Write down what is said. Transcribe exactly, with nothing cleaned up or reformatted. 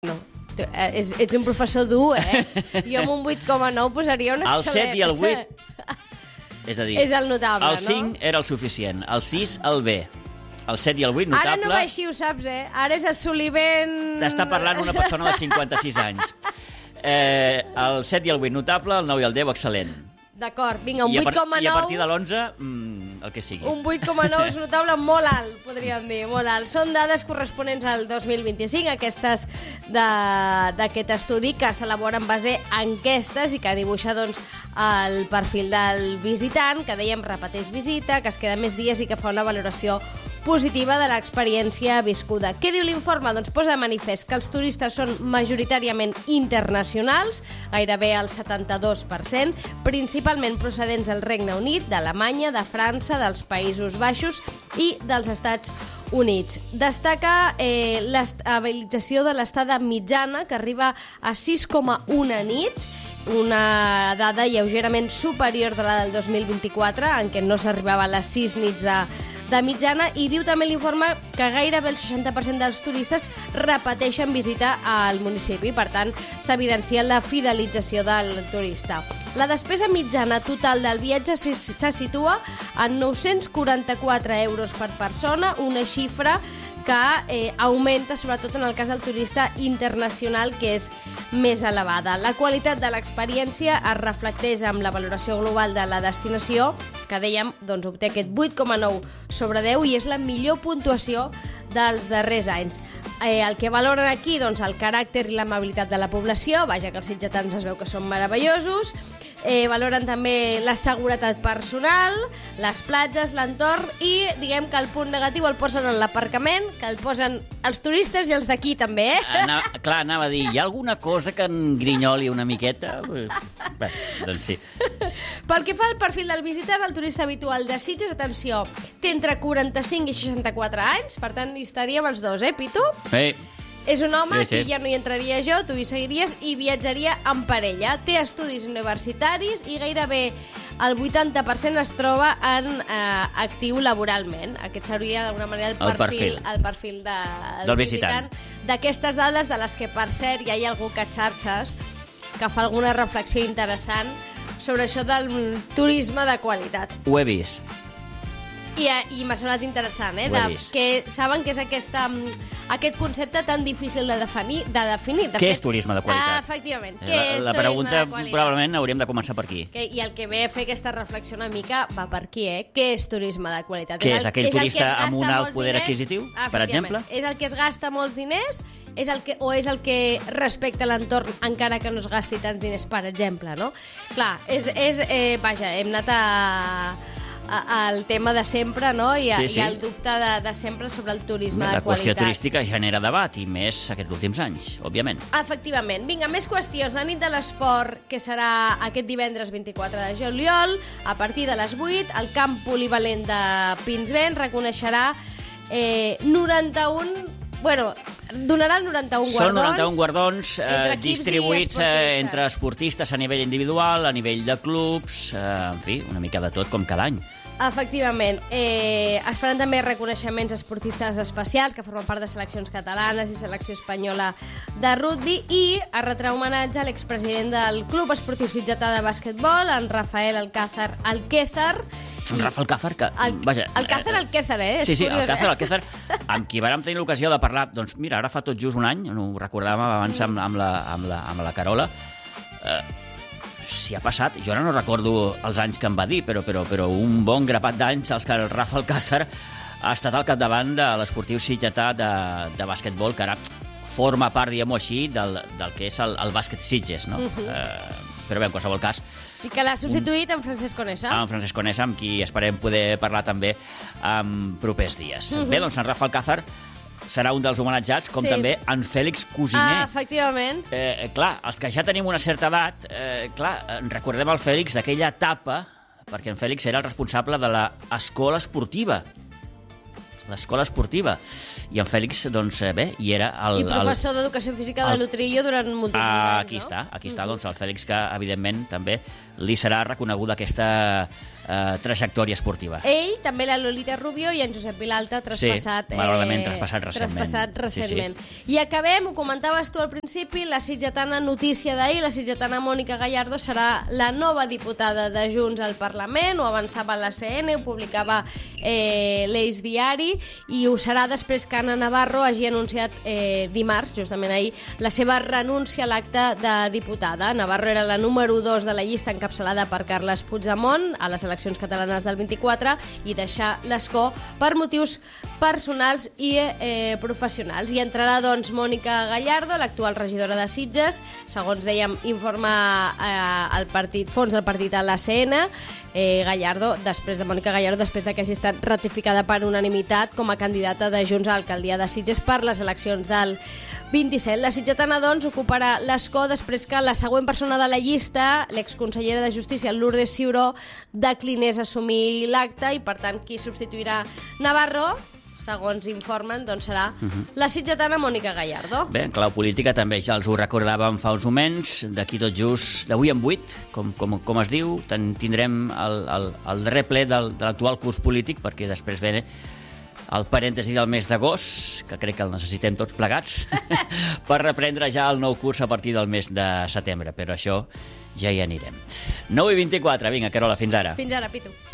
No. Tu, eh, ets, ets un professor dur, eh? Jo amb un vuit coma nou posaria un excel·lent. El set i el vuit... És a dir, és el notable, el cinc no? era el suficient, el sis el B, el set i el vuit notable... Ara no va així, ho saps, eh? Ara és assoliment... T'està parlant una persona de cinquanta-sis anys. Eh, el set i el vuit notable, el nou i el deu excel·lent. D'acord, vinga, un I a, vuit coma nou... I a partir de l'onze, mmm, el que sigui. Un vuit coma nou és notable molt alt, podríem dir, molt alt. Són dades corresponents al dos mil vint-i-cinc, aquestes d'aquest estudi que s'elabora en base a enquestes i que dibuixa doncs, el perfil del visitant, que dèiem repeteix visita, que es queda més dies i que fa una valoració positiva de l'experiència viscuda. Què diu l'informe? Doncs posa de manifest que els turistes són majoritàriament internacionals, gairebé el setanta-dos per cent, principalment procedents del Regne Unit, d'Alemanya, de França, dels Països Baixos i dels Estats Units. Destaca eh, l'estabilització de l'estada mitjana, que arriba a sis coma u nits, una dada lleugerament superior de la del dos mil vint-i-quatre, en què no s'arribava a les sis nits de, de mitjana, i diu també l'informe que gairebé el seixanta per cent dels turistes repeteixen visita al municipi. Per tant, s'evidencia la fidelització del turista. La despesa mitjana total del viatge se, se situa en nou-cents quaranta-quatre euros per persona, una xifra que eh, augmenta sobretot en el cas del turista internacional, que és més elevada. La qualitat de l'experiència es reflecteix amb la valoració global de la destinació, que dèiem, doncs, obté aquest vuit coma nou sobre deu i és la millor puntuació dels darrers anys. Eh, el que valoren aquí, doncs, el caràcter i l'amabilitat de la població, vaja que els sitgetans es veu que són meravellosos, eh, valoren també la seguretat personal, les platges, l'entorn, i diguem que el punt negatiu el posen en l'aparcament, que el posen els turistes i els d'aquí també, eh? Anava, clar, anava a dir, hi ha alguna cosa que en grinyoli una miqueta? Bé, doncs sí. Pel que fa al perfil del visitant, el turista habitual de Sitges, atenció, té entre quaranta-cinc i seixanta-quatre anys, per tant hi estaríem els dos, eh, Pitu? Hey. És un home, sí, sí. aquí ja no hi entraria jo, tu hi seguiries, i viatjaria en parella. Té estudis universitaris i gairebé el vuitanta per cent es troba en eh, actiu laboralment. Aquest seria d'alguna manera el perfil, el perfil. El perfil de, del visitant. visitant. D'aquestes dades, de les que, per cert, ja hi ha algú que a xarxes que fa alguna reflexió interessant sobre això del turisme de qualitat. Ho he vist. I, i m'ha semblat interessant, eh? De, que saben que és aquesta, aquest concepte tan difícil de definir. De definir. De què fet, és turisme de qualitat? Ah, efectivament. Què la, és la pregunta probablement hauríem de començar per aquí. Que, I el que ve a fer aquesta reflexió una mica va per aquí, eh? Què és turisme de qualitat? Què és, el, aquell és turista amb un alt poder diners, adquisitiu, per exemple? És el que es gasta molts diners és el que, o és el que respecta l'entorn encara que no es gasti tants diners, per exemple, no? Clar, és, és eh, vaja, hem anat a... el tema de sempre, no? I, sí, sí. I el dubte de, de sempre sobre el turisme la de qualitat. La qüestió turística genera debat, i més aquests últims anys, òbviament. Efectivament. Vinga, més qüestions. La nit de l'esport, que serà aquest divendres vint-i-quatre de juliol, a partir de les vuit, el camp polivalent de Pinsbens reconeixerà eh, noranta-un... Bueno, donaran noranta-un guardons. Són noranta-un guardons eh, distribuïts eh, entre esportistes a nivell individual, a nivell de clubs, eh, en fi, una mica de tot com cada any. Efectivament. Eh, es faran també reconeixements a esportistes especials que formen part de seleccions catalanes i selecció espanyola de rugbi, i es retrà homenatge a l'expresident del Club Esportiu Sitgetà de Bàsquetbol, en Rafael Alcázar Alquézar. En Rafa Alcázar, que... El, vaja, Alcázar Alquézar, eh? És sí, sí, curiós, Alcázar eh? Alquézar, amb qui vàrem tenir l'ocasió de parlar, doncs mira, ara fa tot just un any, no ho recordàvem abans amb, amb, la, amb, la, amb la Carola, eh, si ha passat, jo ara no recordo els anys que em va dir, però, però, però un bon grapat d'anys els que el Rafa Alcázar ha estat al capdavant de l'esportiu sitgetà de, de bàsquetbol, que ara forma part, diguem-ho així, del, del que és el, el bàsquet Sitges, no? Uh -huh. eh, però bé, en qualsevol cas... I que l'ha substituït en Francesc Conesa. En Francesc Conesa, amb qui esperem poder parlar també en propers dies. Uh -huh. Bé, doncs en Rafa Alcázar serà un dels homenatjats, com sí. també en Fèlix Cosiner. Ah, efectivament. Eh, clar, els que ja tenim una certa edat, eh, clar, recordem el Fèlix d'aquella etapa, perquè en Fèlix era el responsable de l'escola esportiva. l'escola esportiva. I en Fèlix, doncs, bé, hi era... El, I professor el, d'Educació Física de el, l'Utrillo durant moltíssims ah, anys, aquí no? està, aquí està, doncs, el Fèlix, que, evidentment, també li serà reconeguda aquesta eh, trajectòria esportiva. Ell, també la Lolita Rubio i en Josep Vilalta, traspassat... Sí, malauradament, eh, traspassat recentment. Traspassat recentment. Sí, sí. I acabem, ho comentaves tu al principi, la sitgetana notícia d'ahir, la sitgetana Mònica Gallardo serà la nova diputada de Junts al Parlament, ho avançava la C N, ho publicava eh, l'Eix Diari, i ho serà després que Anna Navarro hagi anunciat eh, dimarts, justament ahir, la seva renúncia a l'acte de diputada. Navarro era la número dos de la llista encapçalada per Carles Puigdemont a les eleccions catalanes del vint-i-quatre i deixar l'escó per motius personals i eh, professionals. I entrarà, doncs, Mònica Gallardo, l'actual regidora de Sitges, segons dèiem, informa eh, el partit, fons del partit a l'A C N, eh, Gallardo, després de Mònica Gallardo, després de que hagi estat ratificada per unanimitat com a candidata de Junts a l'alcaldia de Sitges per les eleccions del vint-i-set. La sitgetana, doncs, ocuparà l'escó després que la següent persona de la llista, l'exconsellera de Justícia, Lourdes Ciuró, declinés assumir l'acte i, per tant, qui substituirà Navarro, segons informen, doncs serà uh-huh. la sitgetana Mònica Gallardo. Bé, en clau política també ja els ho recordàvem fa uns moments, d'aquí tot just, d'avui en vuit, com, com, com es diu, ten, tindrem el, el, el darrer ple del, de l'actual curs polític, perquè després ve el parèntesi del mes d'agost, que crec que el necessitem tots plegats, per reprendre ja el nou curs a partir del mes de setembre, però això ja hi anirem. nou i vint-i-quatre, vinga, Carola, fins ara. Fins ara, Pitu.